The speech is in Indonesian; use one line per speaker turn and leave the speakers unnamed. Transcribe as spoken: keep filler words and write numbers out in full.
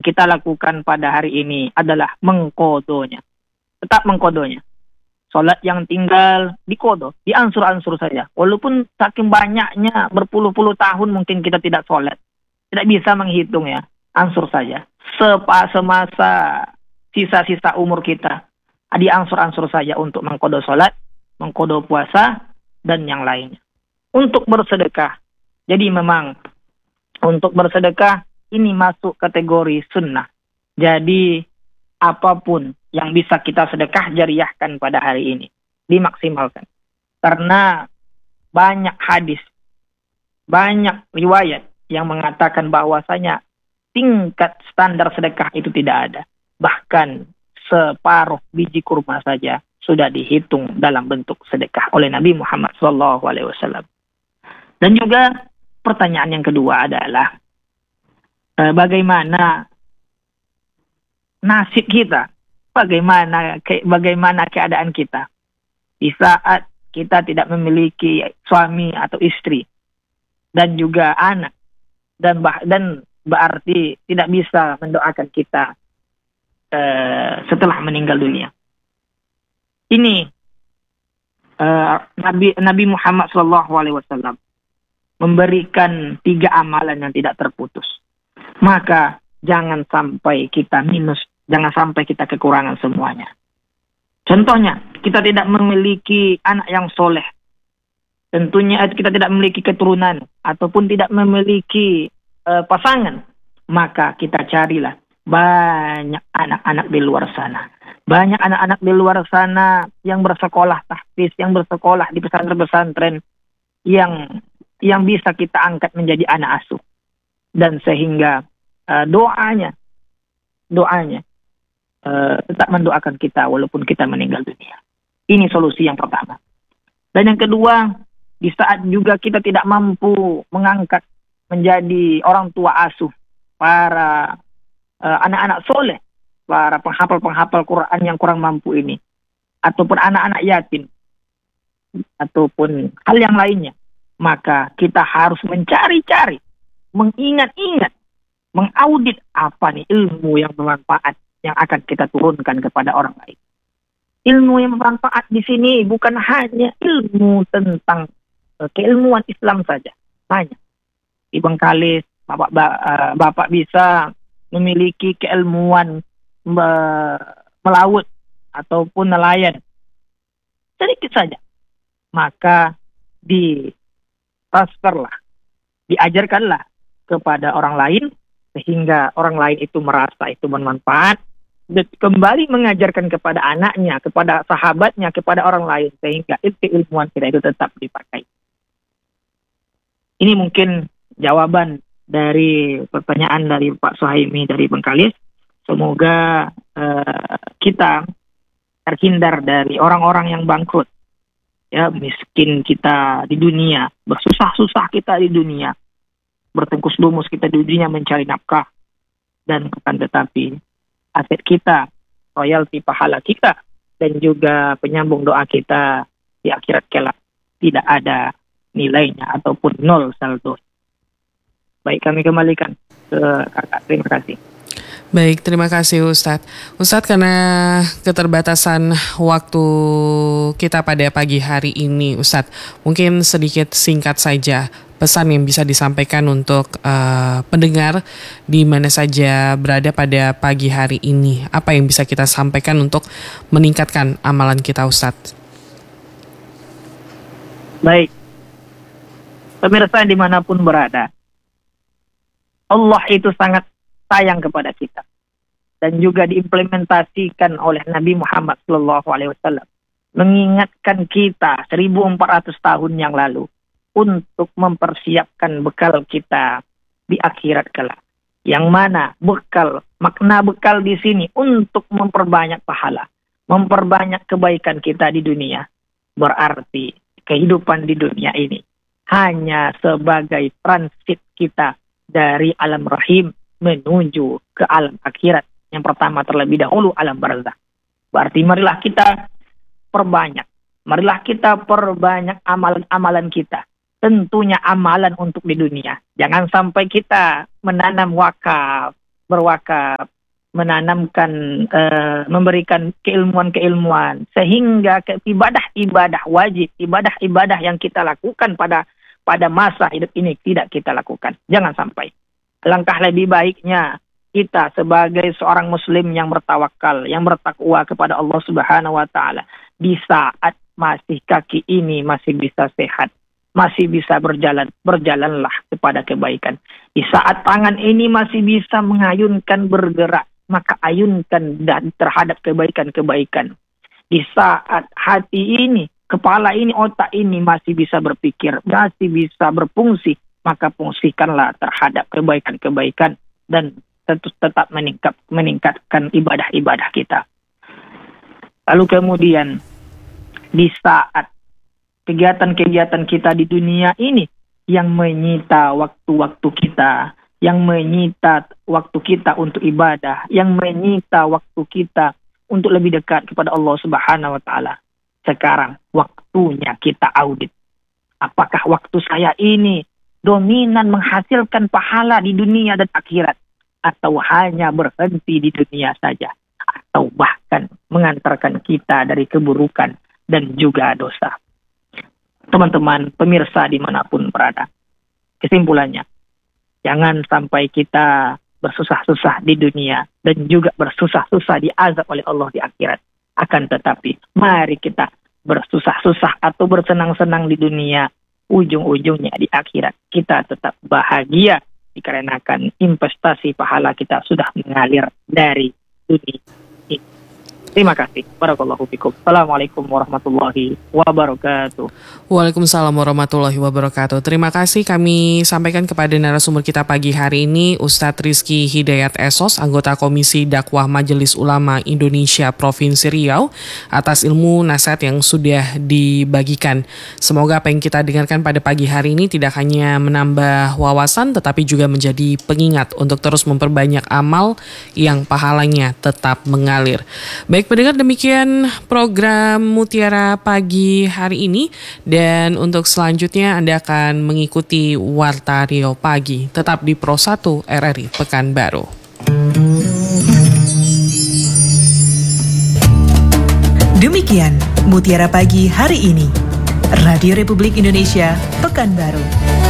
kita lakukan pada hari ini adalah mengkodonya. Tetap mengkodonya. Sholat yang tinggal dikodo, diansur-ansur saja. Walaupun saking banyaknya berpuluh-puluh tahun mungkin kita tidak sholat. Tidak bisa menghitung ya. Ansur saja. Sepa semasa sisa-sisa umur kita. Diansur-ansur saja untuk mengkodo sholat, mengkodo puasa, dan yang lainnya. Untuk bersedekah. Jadi memang untuk bersedekah ini masuk kategori sunnah. Jadi apapun yang bisa kita sedekah jariahkan pada hari ini. Dimaksimalkan. Karena banyak hadis, banyak riwayat yang mengatakan bahwasanya tingkat standar sedekah itu tidak ada. Bahkan separuh biji kurma saja sudah dihitung dalam bentuk sedekah oleh Nabi Muhammad shallallahu alaihi wasallam. Dan juga pertanyaan yang kedua adalah eh, bagaimana nasib kita? Bagaimana ke, bagaimana keadaan kita di saat kita tidak memiliki suami atau istri dan juga anak dan bah, dan berarti tidak bisa mendoakan kita uh, setelah meninggal dunia. Ini uh, Nabi Nabi Muhammad shallallahu alaihi wasallam memberikan tiga amalan yang tidak terputus. Maka jangan sampai kita minus. Jangan sampai kita kekurangan semuanya. Contohnya, kita tidak memiliki anak yang soleh. Tentunya kita tidak memiliki keturunan. Ataupun tidak memiliki uh, pasangan. Maka kita carilah banyak anak-anak di luar sana. Banyak anak-anak di luar sana yang bersekolah tahfiz, yang bersekolah di pesantren-pesantren. Yang, yang bisa kita angkat menjadi anak asuh. Dan sehingga uh, doanya, doanya. Uh, tetap mendoakan kita walaupun kita meninggal dunia. Ini solusi yang pertama. Dan yang kedua, di saat juga kita tidak mampu mengangkat menjadi orang tua asuh para uh, anak-anak soleh, para penghafal-penghafal Quran yang kurang mampu ini, ataupun anak-anak yatim, ataupun hal yang lainnya, maka kita harus mencari-cari, mengingat-ingat, mengaudit apa nih ilmu yang bermanfaat yang akan kita turunkan kepada orang lain. Ilmu yang bermanfaat di sini bukan hanya ilmu tentang uh, keilmuan Islam saja. Banyak. Di Bengkalis, bapak, uh, bapak bisa memiliki keilmuan uh, melaut ataupun nelayan. Sedikit saja. Maka di transferlah, diajarkanlah kepada orang lain sehingga orang lain itu merasa itu bermanfaat dan kembali mengajarkan kepada anaknya, kepada sahabatnya, kepada orang lain sehingga ilmu-ilmuwan kita itu tetap dipakai. Ini mungkin jawaban dari pertanyaan dari Pak Suhaimi dari Bengkalis. Semoga uh, kita terhindar dari orang-orang yang bangkrut, ya, miskin kita di dunia, bersusah-susah kita di dunia, bertengkus lumus kita di dunia mencari nafkah, dan akan tetapi aset kita, royalti pahala kita, dan juga penyambung doa kita di akhirat kelak tidak ada nilainya ataupun nol saldo. Baik, kami kembalikan ke kakak. Terima kasih.
Baik, terima kasih Ustadz. Ustadz, karena keterbatasan waktu kita pada pagi hari ini, Ustadz, mungkin sedikit singkat saja pesan yang bisa disampaikan untuk uh, pendengar di mana saja berada pada pagi hari ini. Apa yang bisa kita sampaikan untuk meningkatkan amalan kita, Ustadz?
Baik. Pemirsa dimanapun berada, Allah itu sangat sayang kepada kita. Dan juga diimplementasikan oleh Nabi Muhammad shallallahu alaihi wasallam. Mengingatkan kita seribu empat ratus tahun yang lalu untuk mempersiapkan bekal kita di akhirat kelak. Yang mana bekal, makna bekal di sini untuk memperbanyak pahala, memperbanyak kebaikan kita di dunia. Berarti kehidupan di dunia ini hanya sebagai transit kita dari alam rahim menuju ke alam akhirat. Yang pertama terlebih dahulu alam barzakh. Berarti marilah kita perbanyak, marilah kita perbanyak amalan-amalan kita. Tentunya amalan untuk di dunia. Jangan sampai kita menanam wakaf, berwakaf, menanamkan, uh, memberikan keilmuan-keilmuan, sehingga ke ibadah-ibadah wajib, ibadah-ibadah yang kita lakukan pada pada masa hidup ini tidak kita lakukan. Jangan sampai. Langkah lebih baiknya kita sebagai seorang muslim yang bertawakal, yang bertakwa kepada Allah Subhanahu wa taala, di saat masih kaki ini masih bisa sehat, masih bisa berjalan, berjalanlah kepada kebaikan. Di saat tangan ini masih bisa mengayunkan, bergerak, maka ayunkan dan terhadap kebaikan-kebaikan. Di saat hati ini, kepala ini, otak ini masih bisa berpikir, masih bisa berfungsi, maka fungsikanlah terhadap kebaikan-kebaikan dan tentu tetap meningkat, meningkatkan ibadah-ibadah kita. Lalu kemudian, di saat kegiatan-kegiatan kita di dunia ini yang menyita waktu-waktu kita, yang menyita waktu kita untuk ibadah, yang menyita waktu kita untuk lebih dekat kepada Allah Subhanahu wa taala. Sekarang waktunya kita audit. Apakah waktu saya ini dominan menghasilkan pahala di dunia dan akhirat, atau hanya berhenti di dunia saja, atau bahkan mengantarkan kita dari keburukan dan juga dosa. Teman-teman pemirsa dimanapun berada, kesimpulannya, jangan sampai kita bersusah-susah di dunia dan juga bersusah-susah diazab oleh Allah di akhirat. Akan tetapi, mari kita bersusah-susah atau bersenang-senang di dunia, ujung-ujungnya di akhirat kita tetap bahagia dikarenakan investasi pahala kita sudah mengalir dari dunia ini. Terima kasih. Barakallahu fikum. Assalamualaikum warahmatullahi wabarakatuh.
Waalaikumsalam warahmatullahi wabarakatuh. Terima kasih kami sampaikan kepada narasumber kita pagi hari ini, Ustadz Rizky Hidayat Esos, anggota Komisi Dakwah Majelis Ulama Indonesia Provinsi Riau, atas ilmu nasihat yang sudah dibagikan. Semoga apa yang kita dengarkan pada pagi hari ini tidak hanya menambah wawasan, tetapi juga menjadi pengingat untuk terus memperbanyak amal yang pahalanya tetap mengalir. Baik pendengar, demikian program Mutiara Pagi hari ini, dan untuk selanjutnya Anda akan mengikuti Warta Riau Pagi, tetap di Pro satu R R I Pekanbaru.
Demikian Mutiara Pagi hari ini, Radio Republik Indonesia Pekanbaru.